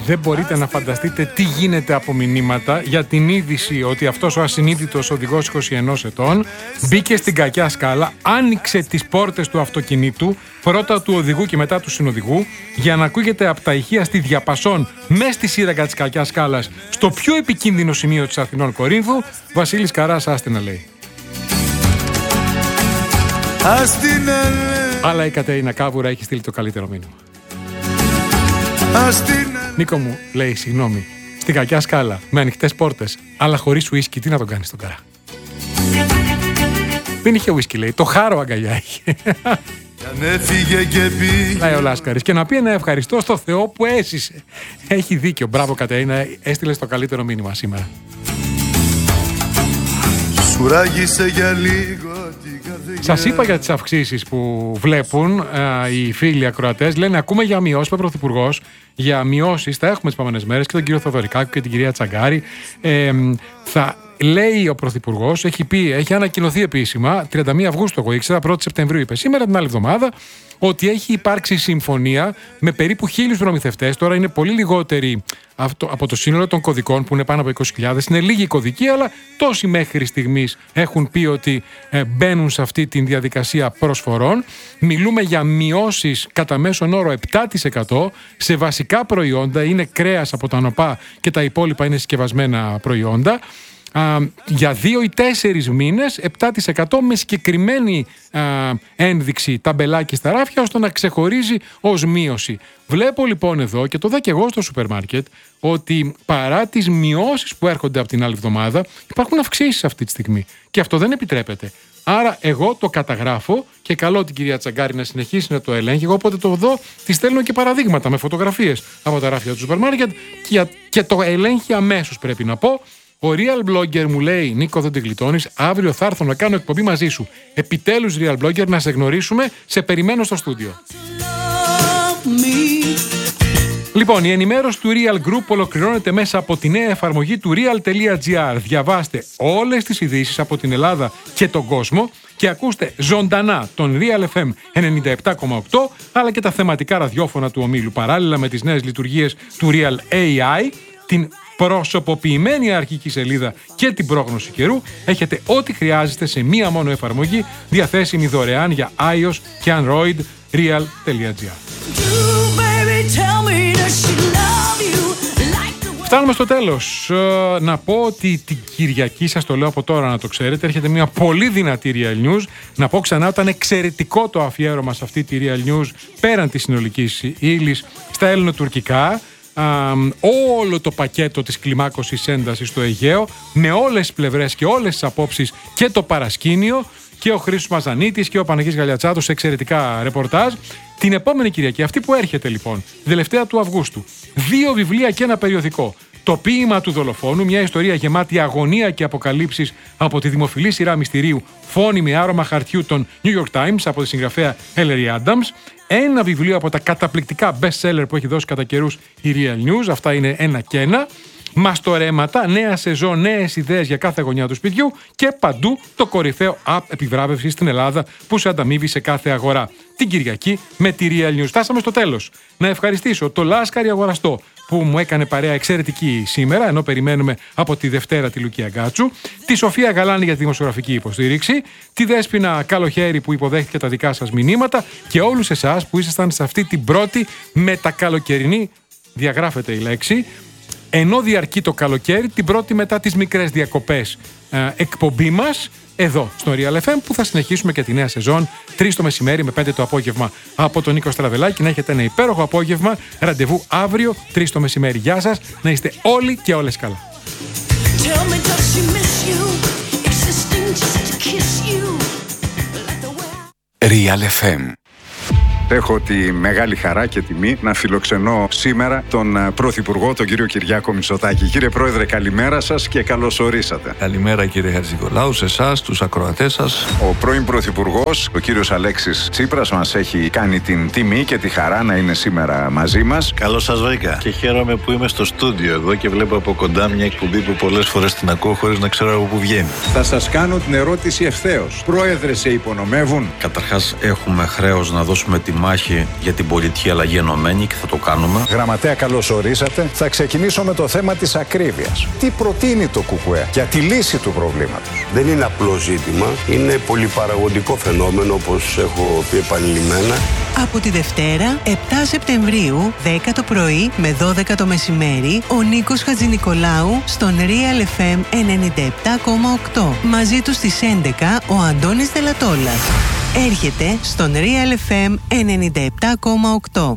Δεν μπορείτε να φανταστείτε τι γίνεται από μηνύματα για την είδηση ότι αυτός ο ασυνείδητος οδηγός 21 ετών μπήκε στην κακιά σκάλα, άνοιξε τις πόρτες του αυτοκινήτου, πρώτα του οδηγού και μετά του συνοδηγού, για να ακούγεται από τα ηχεία στη διαπασόν μες στη σύραγγα της κακιάς σκάλας, στο πιο επικίνδυνο σημείο της Αθηνών Κορίνθου. Βασίλης Καράς, άστε να λέει. Αλλά η Κατερίνα Κάβουρα έχει στείλει το καλύτερο μήνυμα. Νίκο μου, λέει, συγγνώμη, στην κακιά σκάλα, με ανοιχτές πόρτες, αλλά χωρίς ουίσκι, τι να τον κάνεις τον Καρά? Δεν είχε ουίσκι, λέει, το χάρο αγκαλιά είχε. Λέει ο Λάσκαρης. Και να πει ένα ευχαριστώ στο Θεό που έσυσε. Έχει δίκιο, μπράβο Κατερίνα, έστειλες το καλύτερο μήνυμα σήμερα. Σουράγισε για λίγο. Σας είπα για τις αυξήσεις που βλέπουν οι φίλοι ακροατές. Λένε ακούμε για μειώσεις, είπε ο Πρωθυπουργός. Για μειώσεις θα έχουμε τις επόμενες μέρες και τον κύριο Θοδωρικάκου και την κυρία Τσαγκάρη. Θα λέει ο Πρωθυπουργός, έχει ανακοινωθεί επίσημα 31 Αυγούστου, εγώ ήξερα, 1η Σεπτεμβρίου είπε σήμερα, την άλλη εβδομάδα, ότι έχει υπάρξει συμφωνία με περίπου 1.000 προμηθευτές. Τώρα είναι πολύ λιγότεροι από το σύνολο των κωδικών που είναι πάνω από 20.000. Είναι λίγοι κωδικοί, αλλά τόσοι μέχρι στιγμής έχουν πει ότι μπαίνουν σε αυτή τη διαδικασία προσφορών. Μιλούμε για μειώσεις κατά μέσον όρο 7% σε βασικά προϊόντα. Είναι κρέας από τα νοπά και τα υπόλοιπα είναι συσκευασμένα προϊόντα. Για 2 ή 4 μήνες 7% με συγκεκριμένη ένδειξη ταμπελάκι στα ράφια ώστε να ξεχωρίζει ως μείωση. Βλέπω λοιπόν εδώ και το δω και εγώ στο σούπερ μάρκετ ότι παρά τις μειώσεις που έρχονται από την άλλη εβδομάδα υπάρχουν αυξήσεις αυτή τη στιγμή και αυτό δεν επιτρέπεται. Άρα εγώ το καταγράφω και καλώ την κυρία Τσαγκάρη να συνεχίσει να το ελέγχει. Εγώ όποτε το δω τη στέλνω και παραδείγματα με φωτογραφίες από τα ράφια του σούπερ μάρκετ και το ελέγχει αμέσως, πρέπει να πω. Ο Real Blogger μου λέει, Νίκο, δεν την γλιτώνεις, αύριο θα έρθω να κάνω εκπομπή μαζί σου. Επιτέλους, Real Blogger, να σε γνωρίσουμε, σε περιμένω στο στούντιο. Λοιπόν, η ενημέρωση του Real Group ολοκληρώνεται μέσα από τη νέα εφαρμογή του real.gr. Διαβάστε όλες τις ειδήσεις από την Ελλάδα και τον κόσμο και ακούστε ζωντανά τον Real FM 97,8 αλλά και τα θεματικά ραδιόφωνα του ομίλου, παράλληλα με τις νέες λειτουργίες του Real AI, την προσωποποιημένη αρχική σελίδα και την πρόγνωση καιρού. Έχετε ό,τι χρειάζεστε σε μία μόνο εφαρμογή, διαθέσιμη δωρεάν για iOS και Android. Real.gr. Φτάνουμε στο τέλος. Να πω ότι την Κυριακή, σας το λέω από τώρα να το ξέρετε, έρχεται μια πολύ δυνατή Real News. Να πω ξανά, ήταν εξαιρετικό το αφιέρωμα σε αυτή τη Real News πέραν της συνολικής ύλης στα ελληνοτουρκικά. Όλο το πακέτο της κλιμάκωσης έντασης στο Αιγαίο με όλες τις πλευρές και όλες τις απόψεις και το παρασκήνιο και ο Χρήστος Μαζανίτης και ο Παναγής Γαλιατσάτος σε εξαιρετικά ρεπορτάζ. Την επόμενη Κυριακή, αυτή που έρχεται λοιπόν, τελευταία του Αυγούστου, 2 βιβλία και ένα περιοδικό. Το ποίημα του δολοφόνου, μια ιστορία γεμάτη αγωνία και αποκαλύψεις από τη δημοφιλή σειρά μυστηρίου Φόνοι με άρωμα χαρτιού των New York Times από τη συγγραφέα Ellery Adams. Ένα βιβλίο από τα καταπληκτικά best seller που έχει δώσει κατά καιρούς η Real News. Αυτά είναι ένα και ένα. Μαστορέματα, νέα σεζόν, νέες ιδέες για κάθε γωνιά του σπιτιού και παντού το κορυφαίο app επιβράβευσης στην Ελλάδα που σε ανταμείβει σε κάθε αγορά. Την Κυριακή με τη Real News. Φτάσαμε στο τέλος. Να ευχαριστήσω το Λάσκαρη Αγοραστό που μου έκανε παρέα εξαιρετική σήμερα, ενώ περιμένουμε από τη Δευτέρα τη Λουκία Γκάτσου, τη Σοφία Γαλάνη για τη δημοσιογραφική υποστήριξη, τη Δέσποινα Καλοχέρη που υποδέχτηκε τα δικά σας μηνύματα και όλους εσάς που ήσασταν σε αυτή την πρώτη μετακαλοκαιρινή, διαγράφεται η λέξη, ενώ διαρκεί το καλοκαίρι, την πρώτη μετά τις μικρές διακοπές εκπομπή μας, εδώ στο Real FM, που θα συνεχίσουμε και τη νέα σεζόν 3 το μεσημέρι με 5 το απόγευμα από τον Νίκο Στραβελάκη. Να έχετε ένα υπέροχο απόγευμα. Ραντεβού αύριο 3 το μεσημέρι. Γεια σας, να είστε όλοι και όλες καλά. Real FM. Έχω τη μεγάλη χαρά και τιμή να φιλοξενώ σήμερα τον Πρωθυπουργό, τον κύριο Κυριάκο Μητσοτάκη. Κύριε Πρόεδρε, καλημέρα σας και καλώς ορίσατε. Καλημέρα κύριε Χατζηνικολάου, σε εσάς, τους ακροατές σας. Ο πρώην Πρωθυπουργός, ο κύριος Αλέξης Τσίπρας, μας έχει κάνει την τιμή και τη χαρά να είναι σήμερα μαζί μας. Καλώς σας βρήκα και χαίρομαι που είμαι στο στούντιο εδώ και βλέπω από κοντά μια εκπομπή που πολλές φορές την ακούω χωρίς να ξέρω από πού βγαίνει. Θα σας κάνω την ερώτηση ευθέως. Πρόεδρε, σε υπονομεύουν? Καταρχάς, έχουμε χρέος να δώσουμε την μάχη για την πολιτική αλλαγή ενωμένη και θα το κάνουμε. Γραμματέα, καλώς ορίσατε. Θα ξεκινήσω με το θέμα της ακρίβειας. Τι προτείνει το ΚΚΕ για τη λύση του προβλήματος? Δεν είναι απλό ζήτημα, είναι πολυπαραγωγικό φαινόμενο, όπως έχω πει επανειλημμένα. Από τη Δευτέρα, 7 Σεπτεμβρίου, 10 το πρωί με 12 το μεσημέρι, ο Νίκος Χατζηνικολάου στον Real FM 97,8. Μαζί του στις 11 ο Αντώνης Δελατόλας. Έρχεται στον Real FM 97,8.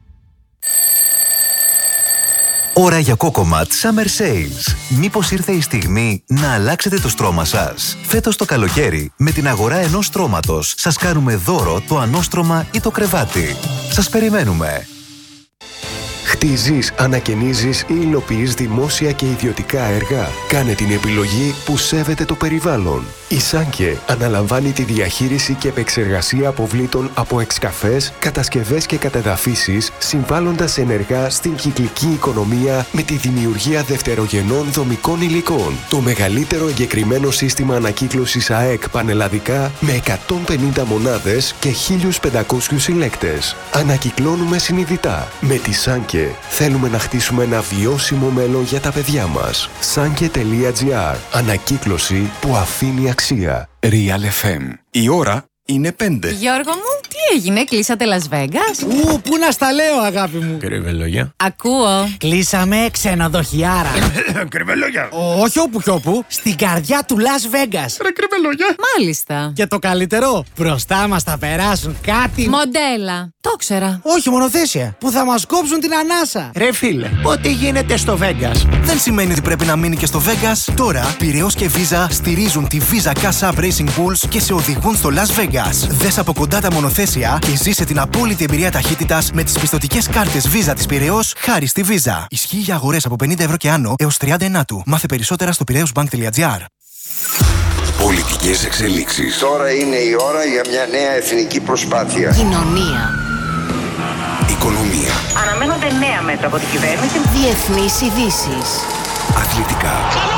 Ώρα για Cocomat Summer Sales. Μήπως ήρθε η στιγμή να αλλάξετε το στρώμα σας? Φέτος το καλοκαίρι, με την αγορά ενός στρώματος, σας κάνουμε δώρο το ανώστρωμα ή το κρεβάτι. Σας περιμένουμε. Χτίζεις, ανακαινίζεις ή υλοποιείς δημόσια και ιδιωτικά έργα? Κάνε την επιλογή που σέβεται το περιβάλλον. Η Σάνκε αναλαμβάνει τη διαχείριση και επεξεργασία αποβλήτων από εξκαφές, κατασκευές και κατεδαφίσεις, συμβάλλοντας ενεργά στην κυκλική οικονομία με τη δημιουργία δευτερογενών δομικών υλικών. Το μεγαλύτερο εγκεκριμένο σύστημα ανακύκλωσης ΑΕΚ πανελλαδικά με 150 μονάδες και 1.500 συλλέκτες. Ανακυκλώνουμε συνειδητά. Με τη Σάνκε θέλουμε να χτίσουμε ένα βιώσιμο μέλλον για τα παιδιά μας. Sanke.gr. Ανακύκλωση που αφήνει αξία. Real FM. Η ώρα είναι 5. Γιώργο μου, τι έγινε, κλείσατε Las Vegas? Πού να στα λέω, αγάπη μου. Κρυβελόγια. Ακούω. Κλείσαμε ξενοδοχιάρα. Κρυβελόγια. Όχι όπου κι όπου, στην καρδιά του Las Vegas. Ρε κρυβελόγια. Μάλιστα. Και το καλύτερο, μπροστά μας θα περάσουν κάτι. Μοντέλα. Το ήξερα. Όχι, μονοθέσια. Που θα μας κόψουν την ανάσα. Ρε φίλε, ό,τι γίνεται στο Vegas δεν σημαίνει ότι πρέπει να μείνει και στο Vegas. Τώρα, Πειραιώς και Visa στηρίζουν τη Visa Cash App Racing Bulls και σε οδηγούν στο Las Vegas. Δες από κοντά τα μονοθέσια και ζήσε την απόλυτη εμπειρία ταχύτητας με τις πιστωτικές κάρτες Visa της Πειραιώς χάρη στη Visa. Ισχύει για αγορές από 50 ευρώ και άνω έως 39. Μάθε περισσότερα στο piraeusbank.gr. Πολιτικές εξελίξεις. Τώρα είναι η ώρα για μια νέα εθνική προσπάθεια. Κοινωνία. Οικονομία. Αναμένονται νέα μέτρα από την κυβέρνηση. Διεθνείς ειδήσεις. Αθλητικά.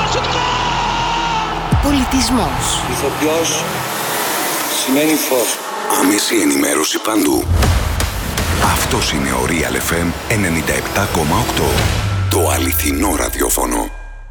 Πολιτισμός. Ηθοποιός σημαίνει φως. Άμεση ενημέρωση παντού. Αυτός είναι ο Real FM 97,8. Το αληθινό ραδιόφωνο.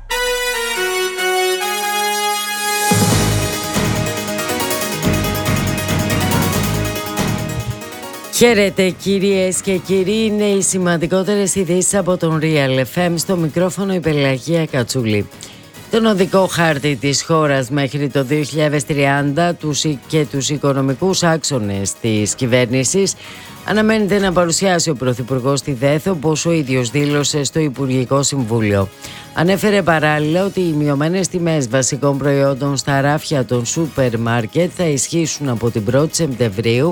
Χαίρετε κυρίες και κύριοι, είναι οι σημαντικότερες ειδήσεις από τον Real FM. Στο μικρόφωνο η Πελαγία Κατσούλη. Τον οδικό χάρτη της χώρας μέχρι το 2030 και τους οικονομικούς άξονες της κυβέρνησης αναμένεται να παρουσιάσει ο Πρωθυπουργός στη ΔΕΘ, όπως ο ίδιος δήλωσε στο Υπουργικό Συμβούλιο. Ανέφερε παράλληλα ότι οι μειωμένες τιμές βασικών προϊόντων στα ράφια των σούπερ μάρκετ θα ισχύσουν από την 1η Σεπτεμβρίου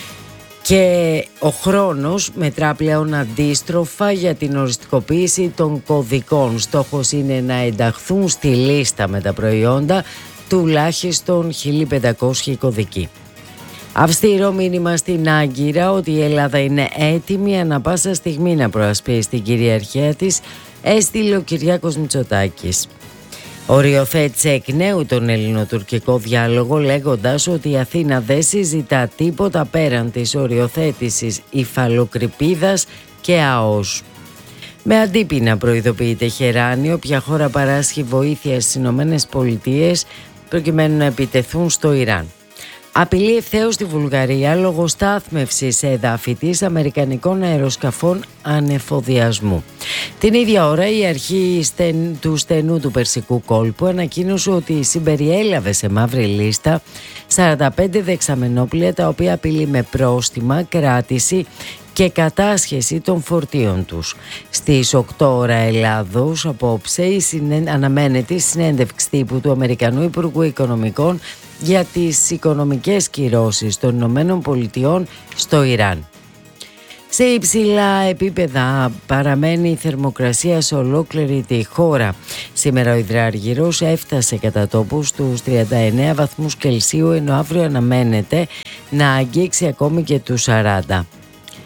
και ο χρόνος μετρά πλέον αντίστροφα για την οριστικοποίηση των κωδικών. Στόχος είναι να ενταχθούν στη λίστα με τα προϊόντα τουλάχιστον 1.500 κωδικοί. Αυστηρό μήνυμα στην Άγκυρα ότι η Ελλάδα είναι έτοιμη ανα πάσα στιγμή να προασπίσει την κυριαρχία της, έστειλε ο Κυριάκος Μητσοτάκης. Οριοθέτησε εκ νέου τον ελληνοτουρκικό διάλογο, λέγοντας ότι η Αθήνα δεν συζητά τίποτα πέραν της οριοθέτησης υφαλοκρηπίδας και ΑΟΣ. Με αντίπεινα προειδοποιεί η Τεχεράνη, όποια χώρα παράσχει βοήθεια στις ΗΠΑ προκειμένου να επιτεθούν στο Ιράν. Απειλεί ευθέως τη Βουλγαρία λόγω στάθμευσης σε εδάφη της αμερικανικών αεροσκαφών ανεφοδιασμού. Την ίδια ώρα η αρχή του στενού του Περσικού κόλπου ανακοίνωσε ότι συμπεριέλαβε σε μαύρη λίστα 45 δεξαμενόπλια, τα οποία απειλεί με πρόστιμα, κράτηση και κατάσχεση των φορτίων τους. Στις 8 ώρα Ελλάδος απόψε αναμένεται η συνέντευξη τύπου του Αμερικανού Υπουργού Οικονομικών για τις οικονομικές κυρώσεις των Ηνωμένων Πολιτειών στο Ιράν. Σε υψηλά επίπεδα παραμένει η θερμοκρασία σε ολόκληρη τη χώρα. Σήμερα ο υδράργυρος έφτασε κατά τόπους στους 39 βαθμούς Κελσίου, ενώ αύριο αναμένεται να αγγίξει ακόμη και τους 40.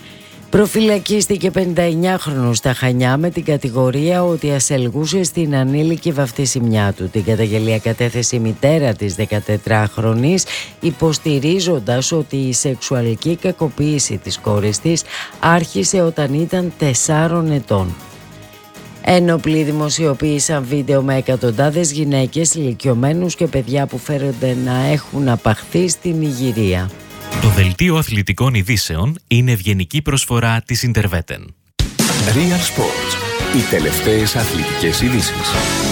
Προφυλακίστηκε 59χρονος στα Χανιά με την κατηγορία ότι ασελγούσε στην ανήλικη βαφτισιμιά του. Την καταγγελία κατέθεσε η μητέρα της 14χρονης, υποστηρίζοντας ότι η σεξουαλική κακοποίηση της κόρης της άρχισε όταν ήταν 4 ετών. Ένοπλοι δημοσιοποίησαν βίντεο με εκατοντάδες γυναίκες, ηλικιωμένους και παιδιά που φέρονται να έχουν απαχθεί στην Ιγυρία. Το δελτίο αθλητικών ειδήσεων είναι ευγενική προσφορά της Interveten. Real Sports. Οι τελευταίες αθλητικές ειδήσεις.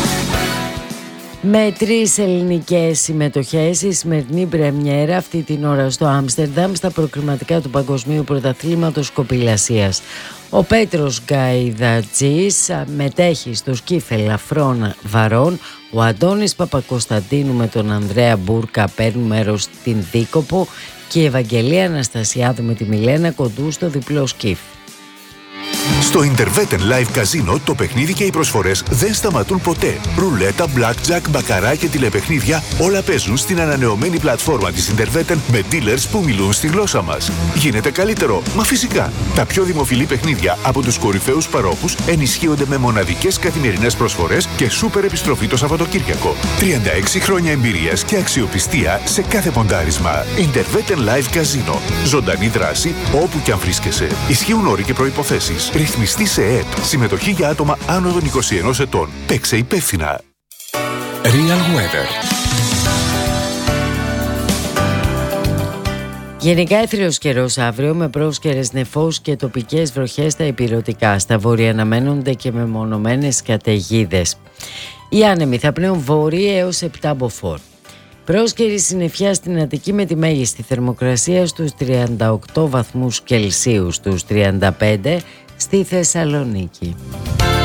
Με 3 ελληνικές συμμετοχές, η σημερινή πρεμιέρα αυτή την ώρα στο Άμστερνταμ στα προκριματικά του Παγκοσμίου Πρωταθλήματος Κοπηλασίας. Ο Πέτρος Γκαϊδατζής μετέχει στο σκύφ ελαφρών βαρών. Ο Αντώνης Παπακοσταντίνου με τον Ανδρέα Μπούρκα παίρνουν μέρος στην Δίκοπο και η Ευαγγελία Αναστασιάδου με τη Μιλένα Κοντού στο διπλό σκύφ. Στο Interveten Live Casino το παιχνίδι και οι προσφορές δεν σταματούν ποτέ. Ρουλέτα, blackjack, μπακαρά και τηλεπαιχνίδια όλα παίζουν στην ανανεωμένη πλατφόρμα της Interveten με dealers που μιλούν στη γλώσσα μας. Γίνεται καλύτερο, μα φυσικά. Τα πιο δημοφιλή παιχνίδια από τους κορυφαίους παρόχους ενισχύονται με μοναδικές καθημερινές προσφορές και σούπερ επιστροφή το Σαββατοκύριακο. 36 χρόνια εμπειρίας και αξιοπιστία σε κάθε ποντάρισμα. Interveten Live Casino. Ζωντανή δράση όπου και αν βρίσκεσαι. Ισχύουν όροι και προϋποθέσεις. Ρυθμιστή σε ΕΕΠ. Συμμετοχή για άτομα άνω των 21 ετών. Παίξε υπεύθυνα. Real Weather. Γενικά έθριος καιρός αύριο με πρόσκαιρες νεφός και τοπικές βροχές στα ηπειρωτικά. Στα βόρεια αναμένονται και μεμονωμένες καταιγίδες. Οι άνεμοι θα πνέουν βόρειοι έως 7 μποφόρ. Πρόσκαιρη συννεφιά στην Αττική με τη μέγιστη θερμοκρασία στους 38 βαθμούς Κελσίου, στους 35 στη Θεσσαλονίκη.